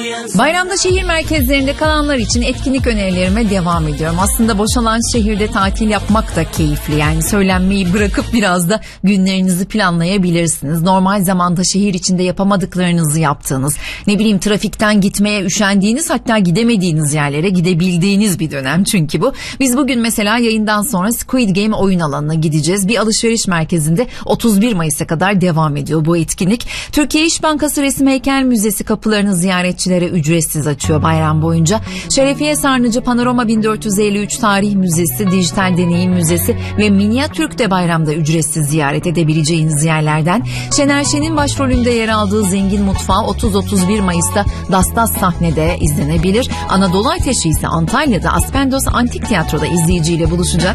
Bayramda şehir merkezlerinde kalanlar için etkinlik önerilerime devam ediyorum. Aslında boşalan şehirde tatil yapmak da keyifli. Yani söylenmeyi bırakıp biraz da günlerinizi planlayabilirsiniz. Normal zamanda şehir içinde yapamadıklarınızı yaptığınız, ne bileyim trafikten gitmeye üşendiğiniz, hatta gidemediğiniz yerlere gidebildiğiniz bir dönem çünkü bu. Biz bugün mesela yayından sonra Squid Game oyun alanına gideceğiz. Bir alışveriş merkezinde 31 Mayıs'a kadar devam ediyor bu etkinlik. Türkiye İş Bankası Resim Heykel Müzesi kapılarını ziyaretçilere ücretsiz açıyor bayram boyunca. Şerefiye Sarnıcı Panorama 1453 Tarih Müzesi, Dijital Deneyim Müzesi ve Minyatürk de bayramda ücretsiz ziyaret edebileceğiniz yerlerden. Şener Şen'in başrolünde yer aldığı Zengin Mutfağı 30-31 Mayıs'ta Dastas sahnede izlenebilir. Anadolu Ateşi ise Antalya'da Aspendos Antik Tiyatro'da izleyiciyle buluşacak.